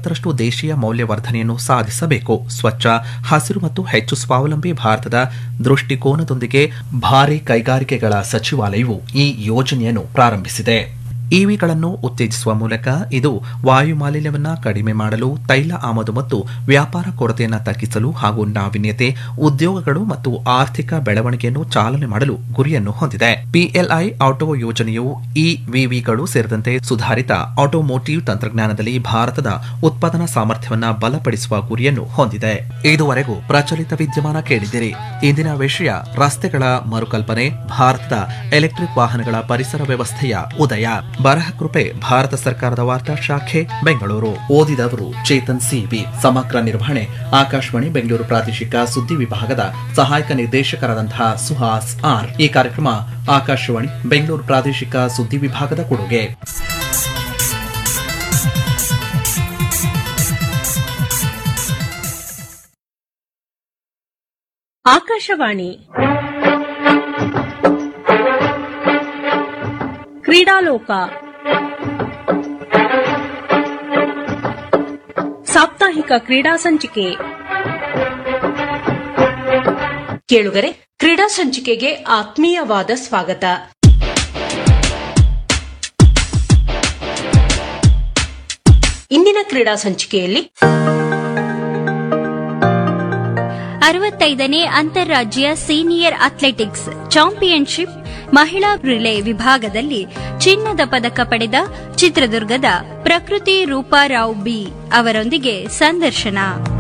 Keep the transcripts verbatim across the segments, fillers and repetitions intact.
ಐವತ್ತರಷ್ಟು ದೇಶೀಯ ಮೌಲ್ಯವರ್ಧನೆಯನ್ನು ಸಾಧಿಸಬೇಕು. ಸ್ವಚ್ಛ, ಹಸಿರು ಮತ್ತು ಹೆಚ್ಚು ಸ್ವಾವಲಂಬಿ ಭಾರತದ ದೃಷ್ಟಿಕೋನದೊಂದಿಗೆ ಭಾರಿ ಕೈಗಾರಿಕೆಗಳ ಸಚಿವಾಲಯವು ಈ ಯೋಜನೆಯನ್ನು ಪ್ರಾರಂಭಿಸಿದೆ. ಇವಿಗಳನ್ನು ಉತ್ತೇಜಿಸುವ ಮೂಲಕ ಇದು ವಾಯು ಮಾಲಿನ್ಯವನ್ನು ಕಡಿಮೆ ಮಾಡಲು, ತೈಲ ಆಮದು ಮತ್ತು ವ್ಯಾಪಾರ ಕೊರತೆಯನ್ನು ತಗ್ಗಿಸಲು ಹಾಗೂ ನಾವೀನ್ಯತೆ, ಉದ್ಯೋಗಗಳು ಮತ್ತು ಆರ್ಥಿಕ ಬೆಳವಣಿಗೆಯನ್ನು ಚಾಲನೆ ಮಾಡಲು ಗುರಿಯನ್ನು ಹೊಂದಿದೆ. ಪಿಎಲ್ಐ ಆಟೋ ಯೋಜನೆಯು ಇವಿವಿಗಳು ಸೇರಿದಂತೆ ಸುಧಾರಿತ ಆಟೋಮೋಟಿವ್ ತಂತ್ರಜ್ಞಾನದಲ್ಲಿ ಭಾರತದ ಉತ್ಪಾದನಾ ಸಾಮರ್ಥ್ಯವನ್ನು ಬಲಪಡಿಸುವ ಗುರಿಯನ್ನು ಹೊಂದಿದೆ. ಇದುವರೆಗೂ ಪ್ರಚಲಿತ ವಿದ್ಯಮಾನ ಕೇಳಿದಿರಿ. ಇಂದಿನ ವಿಷಯ ರಸ್ತೆಗಳ ಮರುಕಲ್ಪನೆ, ಭಾರತದ ಎಲೆಕ್ಟ್ರಿಕ್ ವಾಹನಗಳ ಪರಿಸರ ವ್ಯವಸ್ಥೆಯ ಉದಯ. ಬರಹ ಕೃಪೆ ಭಾರತ ಸರ್ಕಾರದ ವಾರ್ತಾ ಶಾಖೆ ಬೆಂಗಳೂರು. ಓದಿದವರು ಚೇತನ್ ಸಿಬಿ. ಸಮಗ್ರ ನಿರ್ವಹಣೆ ಆಕಾಶವಾಣಿ ಬೆಂಗಳೂರು ಪ್ರಾದೇಶಿಕ ಸುದ್ದಿ ವಿಭಾಗದ ಸಹಾಯಕ ನಿರ್ದೇಶಕರಾದಂತಹ ಸುಹಾಸ್ ಆರ್. ಈ ಕಾರ್ಯಕ್ರಮ ಆಕಾಶವಾಣಿ ಬೆಂಗಳೂರು ಪ್ರಾದೇಶಿಕ ಸುದ್ದಿ ವಿಭಾಗದ ಕೊಡುಗೆ. ಆಕಾಶವಾಣಿ ಕ್ರೀಡಾಲೋಕ ಸಾಪ್ತಾಹಿಕ ಕ್ರೀಡಾ ಸಂಚಿಕೆ. ಕೇಳುಗರೆ, ಕ್ರೀಡಾ ಸಂಚಿಕೆಗೆ ಆತ್ಮೀಯವಾದ ಸ್ವಾಗತ. ಇಂದಿನ ಕ್ರೀಡಾ ಸಂಚಿಕೆಯಲ್ಲಿ ಅರವತ್ತೈದನೇ ಅಂತಾರಾಜ್ಯ ಸೀನಿಯರ್ ಅಥ್ಲೆಟಿಕ್ಸ್ ಚಾಂಪಿಯನ್ಶಿಪ್ ಮಹಿಳಾ ರಿಲೇ ವಿಭಾಗದಲ್ಲಿ ಚಿನ್ನದ ಪದಕ ಪಡೆದ ಚಿತ್ರದುರ್ಗದ ಪ್ರಕೃತಿ ರೂಪಾರಾವ್ ಬಿ ಅವರೊಂದಿಗೆ ಸಂದರ್ಶನ.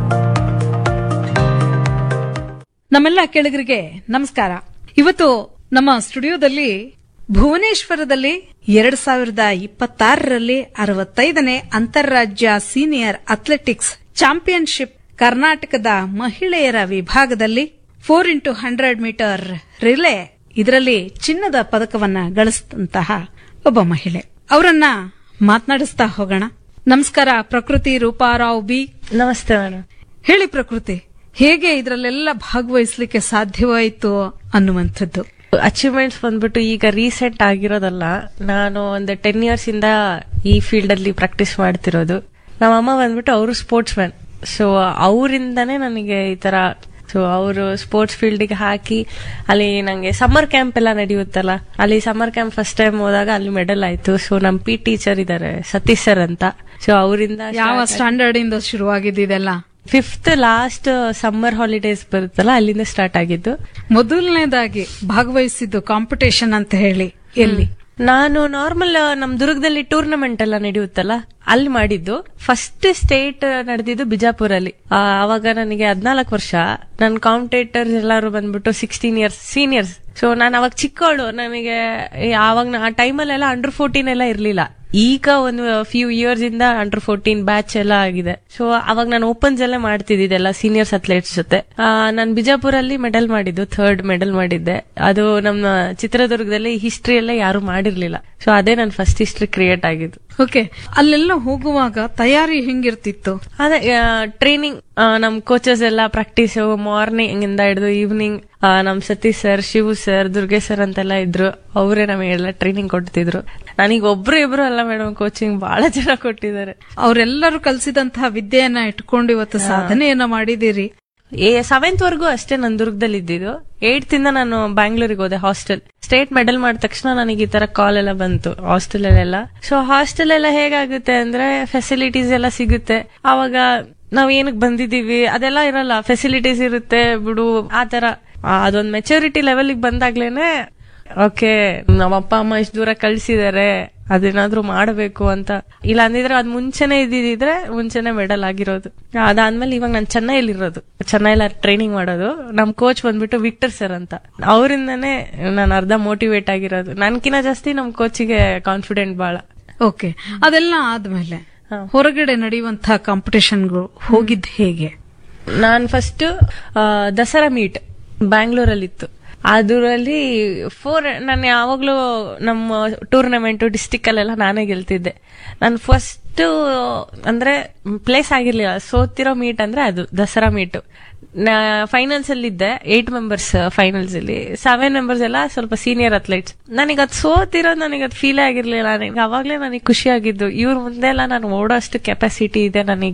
ನಮ್ಮೆಲ್ಲ ಕೇಳುಗರಿಗೆ ನಮಸ್ಕಾರ. ಇವತ್ತು ನಮ್ಮ ಸ್ಟುಡಿಯೋದಲ್ಲಿ ಭುವನೇಶ್ವರದಲ್ಲಿ ಎರಡ್ ಸಾವಿರದ ಇಪ್ಪತ್ತಾರರಲ್ಲಿ ಅರವತ್ತೈದನೇ ಅಂತಾರಾಜ್ಯ ಸೀನಿಯರ್ ಅಥ್ಲೆಟಿಕ್ಸ್ ಚಾಂಪಿಯನ್ಶಿಪ್ ಕರ್ನಾಟಕದ ಮಹಿಳೆಯರ ವಿಭಾಗದಲ್ಲಿ four into hundred metre relay ಇದರಲ್ಲಿ ಚಿನ್ನದ ಪದಕವನ್ನ ಗಳಿಸಿದಂತಹ ಒಬ್ಬ ಮಹಿಳೆ, ಅವರನ್ನ ಮಾತನಾಡಿಸ್ತಾ ಹೋಗೋಣ. ನಮಸ್ಕಾರ ಪ್ರಕೃತಿ ರೂಪಾರಾವ್ ಬಿ. ನಮಸ್ತೆ ಮೇಡಮ್. ಹೇಳಿ ಪ್ರಕೃತಿ, ಹೇಗೆ ಇದರಲ್ಲೆಲ್ಲ ಭಾಗವಹಿಸಲಿಕ್ಕೆ ಸಾಧ್ಯವಾಯಿತು ಅನ್ನುವಂಥದ್ದು? ಅಚೀವ್ಮೆಂಟ್ಸ್ ಬಂದ್ಬಿಟ್ಟು ಈಗ ರೀಸೆಂಟ್ ಆಗಿರೋದಲ್ಲ, ನಾನು ಒಂದು ಟೆನ್ ಇಯರ್ಸ್ ಇಂದ ಈ ಫೀಲ್ಡ್ ಅಲ್ಲಿ ಪ್ರಾಕ್ಟೀಸ್ ಮಾಡ್ತಿರೋದು. ನಮ್ಮಮ್ಮ ಬಂದ್ಬಿಟ್ಟು ಅವರು ಸ್ಪೋರ್ಟ್ಸ್ ಮ್ಯಾನ್, ಸೊ ಅವರಿಂದಾನೇ ನನಗೆ ಈ ತರ ಸೊ ಅವರು ಸ್ಪೋರ್ಟ್ಸ್ ಫೀಲ್ಡ್ಗೆ ಹಾಕಿ ಅಲ್ಲಿ ನಂಗೆ ಸಮ್ಮರ್ ಕ್ಯಾಂಪ್ ಎಲ್ಲ ನಡೆಯುತ್ತಲ್ಲ, ಅಲ್ಲಿ ಸಮ್ಮರ್ ಕ್ಯಾಂಪ್ ಫಸ್ಟ್ ಟೈಮ್ ಹೋದಾಗ ಅಲ್ಲಿ ಮೆಡಲ್ ಆಯ್ತು. ಸೊ ನಮ್ ಪಿ ಟೀಚರ್ ಇದಾರೆ ಸತೀಶ್ ಸರ್ ಅಂತ, ಸೊ ಅವರಿಂದ ಯಾವ ಸ್ಟ್ಯಾಂಡರ್ಡ್ ಇಂದ ಶುರುವಾಗಿದ್ದೆಲ್ಲ? ಫಿಫ್ತ್ ಲಾಸ್ಟ್ ಸಮ್ಮರ್ ಹಾಲಿಡೇಸ್ ಬರುತ್ತಲ್ಲ ಅಲ್ಲಿಂದ ಸ್ಟಾರ್ಟ್ ಆಗಿದ್ದು. ಮೊದಲನೇದಾಗಿ ಭಾಗವಹಿಸಿದ್ದು ಕಾಂಪಿಟೇಷನ್ ಅಂತ ಹೇಳಿ ಎಲ್ಲಿ? ನಾನು ನಾರ್ಮಲ್ ನಮ್ ದುರ್ಗದಲ್ಲಿ ಟೂರ್ನಮೆಂಟ್ ಎಲ್ಲ ನಡೆಯುತ್ತಲ್ಲ ಅಲ್ಲಿ ಮಾಡಿದ್ದು. ಫಸ್ಟ್ ಸ್ಟೇಟ್ ನಡೆದಿದ್ದು ಬಿಜಾಪುರಲ್ಲಿ. ಅವಾಗ ನನಗೆ ಹದ್ನಾಲ್ಕು ವರ್ಷ. ನನ್ನ ಕಾಂಪಿಟೇಟರ್ಸ್ ಎಲ್ಲಾರು ಬಂದ್ಬಿಟ್ಟು ಸಿಕ್ಸ್ಟೀನ್ ಇಯರ್ಸ್ ಸೀನಿಯರ್ಸ್. ಸೊ ನಾನು ಅವಾಗ ಚಿಕ್ಕವಳು, ನನಗೆ ಆವಾಗ ಆ ಟೈಮಲ್ಲೆಲ್ಲ ಅಂಡರ್ ಫೋರ್ಟೀನ್ ಎಲ್ಲ ಇರ್ಲಿಲ್ಲ. ಈಗ ಒಂದು ಫ್ಯೂ ಇಯರ್ಸ್ ಇಂದ ಅಂಡರ್ ಫೋರ್ಟೀನ್ ಬ್ಯಾಚ್ ಎಲ್ಲ ಆಗಿದೆ. ಸೊ ಅವಾಗ ನಾನು ಓಪನ್ಸ್ ಎಲ್ಲ ಮಾಡ್ತಿದ್ದಿದ್ದೆಲ್ಲ ಸೀನಿಯರ್ಸ್ ಅಥ್ಲೆಟ್ಸ್ ಜೊತೆ. ನಾನು ಬಿಜಾಪುರಲ್ಲಿ ಮೆಡಲ್ ಮಾಡಿದ್ದು, ಥರ್ಡ್ ಮೆಡಲ್ ಮಾಡಿದ್ದೆ. ಅದು ನಮ್ಮ ಚಿತ್ರದುರ್ಗದಲ್ಲಿ ಹಿಸ್ಟ್ರಿ ಎಲ್ಲ ಯಾರು ಮಾಡಿರ್ಲಿಲ್ಲ. ಸೊ ಅದೇ ನನ್ನ ಫಸ್ಟ್ ಹಿಸ್ಟ್ರಿ ಕ್ರಿಯೇಟ್ ಆಗಿದ್ದು. ಓಕೆ, ಅಲ್ಲೆಲ್ಲ ಹೋಗುವಾಗ ತಯಾರಿ ಹೆಂಗಿರ್ತಿತ್ತು? ಅದೇ ಟ್ರೈನಿಂಗ್, ನಮ್ ಕೋಚಸ್ ಎಲ್ಲ ಪ್ರಾಕ್ಟೀಸ್ ಮಾರ್ನಿಂಗ್ ಇಂದ ಹಿಡಿದು ಈವ್ನಿಂಗ್ ನಮ್ Satish sir, Shiv sir, Durgesh sir ಅಂತೆಲ್ಲ ಇದ್ರು. ಅವರೇ ನಮಗೆಲ್ಲ ಟ್ರೈನಿಂಗ್ ಕೊಡ್ತಿದ್ರು. ನನಗೆ ಒಬ್ರು ಇಬ್ರು ಅಲ್ಲ ಮೇಡಮ್, ಕೋಚಿಂಗ್ ಬಹಳ ಜನ ಕೊಟ್ಟಿದ್ದಾರೆ. ಅವರೆಲ್ಲರೂ ಕಲಿಸಿದಂತಹ ವಿದ್ಯೆಯನ್ನ ಇಟ್ಕೊಂಡು ಇವತ್ತು ಸಾಧನೆಯನ್ನ ಮಾಡಿದಿರಿ. ಸೆವೆಂತ್ ವರ್ಗೂ ಅಷ್ಟೇ ನಾನು ದುರ್ಗದಲ್ಲಿ ಇದ್ದಿದ್ದು. ಏಯ್ತ್ ಇಂದ ನಾನು ಬ್ಯಾಂಗ್ಳೂರಿಗೆ ಹೋದೆ ಹಾಸ್ಟೆಲ್. ಸ್ಟೇಟ್ ಮೆಡಲ್ ಮಾಡಿದ ತಕ್ಷಣ ನನಗೆ ಈ ತರ ಕಾಲ್ ಎಲ್ಲ ಬಂತು ಹಾಸ್ಟೆಲ್ ಅಲ್ಲೆಲ್ಲ. ಸೊ ಹಾಸ್ಟೆಲ್ ಎಲ್ಲ ಹೇಗಾಗುತ್ತೆ ಅಂದ್ರೆ ಫೆಸಿಲಿಟೀಸ್ ಎಲ್ಲ ಸಿಗುತ್ತೆ. ಅವಾಗ ನಾವ್ ಏನಕ್ ಬಂದಿದೀವಿ ಅದೆಲ್ಲ ಇರಲ್ಲ, ಫೆಸಿಲಿಟೀಸ್ ಇರುತ್ತೆ ಬಿಡು ಆ ತರ. ಅದೊಂದ್ ಮೆಚುರಿಟಿ ಲೆವೆಲ್ಗೆ ಬಂದಾಗ್ಲೇನೆ ಓಕೆ ನಮ್ಮ ಅಪ್ಪ ಅಮ್ಮ ಇಷ್ಟು ದೂರ ಕಳ್ಸಿದಾರೆ, ಅದೇನಾದ್ರೂ ಮಾಡಬೇಕು ಅಂತ. ಇಲ್ಲ ಅಂದಿದ್ರೆ ಅದ್ ಮುಂಚೆನೆ ಇದ್ದಿದ್ರೆ ಮುಂಚೆನೆ ಮೆಡಲ್ ಆಗಿರೋದು. ಅದಾದ್ಮೇಲೆ ಇವಾಗ ನಾನು ಚೆನ್ನೈಲಿ ಇರೋದು, ಚೆನ್ನೈಲ ಟ್ರೈನಿಂಗ್ ಮಾಡೋದು. ನಮ್ ಕೋಚ್ ಬಂದ್ಬಿಟ್ಟು ವಿಕ್ಟರ್ ಸರ್ ಅಂತ, ಅವರಿಂದಾನೇ ನಾನು ಅರ್ಧ ಮೋಟಿವೇಟ್ ಆಗಿರೋದು. ನನ್ಕಿನ್ನ ಜಾಸ್ತಿ ನಮ್ ಕೋಚಿಗೆ ಕಾನ್ಫಿಡೆಂಟ್ ಬಾಳ. ಓಕೆ, ಅದೆಲ್ಲ ಆದ್ಮೇಲೆ ಹೊರಗಡೆ ನಡೆಯುವಂತಹ ಕಾಂಪಿಟೇಷನ್ಗಳು ಹೋಗಿದ್ ಹೇಗೆ? ನಾನ್ ಫಸ್ಟ್ ದಸರಾ ಮೀಟ್ ಬ್ಯಾಂಗ್ಳೂರಲ್ಲಿತ್ತು. ಅದರಲ್ಲಿ ಫೋರ್ ನಾನು ಯಾವಾಗ್ಲೂ ನಮ್ಮ ಟೂರ್ನಮೆಂಟ್ ಡಿಸ್ಟಿಕ್ ಅಲ್ಲೆಲ್ಲ ನಾನೇ ಗೆಲ್ತಿದ್ದೆ. ನಾನು ಫಸ್ಟ್ ಅಂದ್ರೆ ಪ್ಲೇಸ್ ಆಗಿರ್ಲಿಲ್ಲ, ಸೋತಿರೋ ಮೀಟ್ ಅಂದ್ರೆ ಅದು ದಸರಾ ಮೀಟ್. ಫೈನಲ್ಸ್ ಅಲ್ಲಿ ಇದ್ದೆ, ಏಟ್ ಮೆಂಬರ್ಸ್ ಫೈನಲ್ಸ್ ಅಲ್ಲಿ, ಸೆವೆನ್ ಮೆಂಬರ್ಸ್ ಎಲ್ಲ ಸ್ವಲ್ಪ ಸೀನಿಯರ್ ಅಥ್ಲೆಟ್ಸ್. ನನಗೆ ಅದು ಸೋತಿರೋದು ನನಗೆ ಅದು ಫೀಲ್ ಆಗಿರ್ಲಿಲ್ಲ. ನನಗೆ ಅವಾಗ್ಲೇ ನನಗೆ ಖುಷಿ ಆಗಿದ್ದು, ಇವ್ರ ಮುಂದೆ ಎಲ್ಲ ನಾನು ಓಡೋ ಅಷ್ಟು ಕೆಪಾಸಿಟಿ ಇದೆ ನನಗೆ